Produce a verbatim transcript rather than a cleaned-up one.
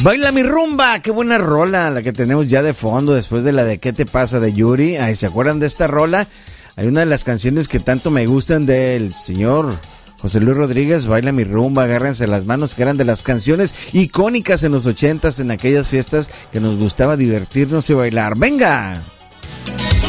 Baila mi rumba, qué buena rola la que tenemos ya de fondo después de la de ¿Qué te pasa? De Yuri. Ay, ¿se acuerdan de esta rola? Hay una de las canciones que tanto me gustan del señor José Luis Rodríguez, Baila mi rumba, agárrense las manos, que eran de las canciones icónicas en los ochentas, en aquellas fiestas que nos gustaba divertirnos y bailar. ¡Venga!